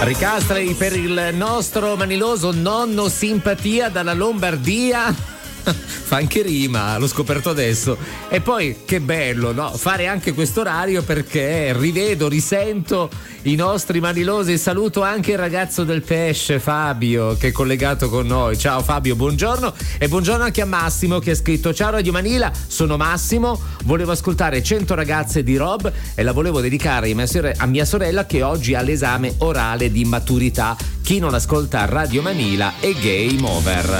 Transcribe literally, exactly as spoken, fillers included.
Ricastri per il nostro maniloso nonno simpatia dalla Lombardia. Fa anche rima, l'ho scoperto adesso. E poi che bello, no? Fare anche questo orario, perché rivedo, risento i nostri manilosi. Saluto anche il ragazzo del pesce, Fabio, che è collegato con noi. Ciao Fabio, buongiorno. E buongiorno anche a Massimo, che ha scritto: ciao Radio Manila, sono Massimo, volevo ascoltare cento ragazze di Rob e la volevo dedicare a mia sorella, a mia sorella che oggi ha l'esame orale di maturità. Chi non ascolta Radio Manila è game over.